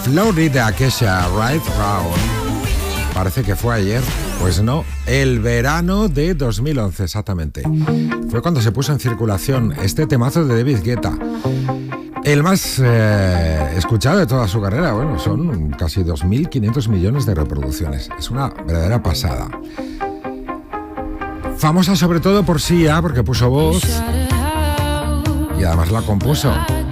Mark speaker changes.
Speaker 1: Florida Kesha Right Round. Parece que fue ayer. Pues no, el verano de 2011 exactamente. Fue cuando se puso en circulación este temazo de David Guetta. El más escuchado de toda su carrera. Bueno, son casi 2.500 millones de reproducciones. Es una verdadera pasada. Famosa sobre todo por Sia, porque puso voz y además la compuso.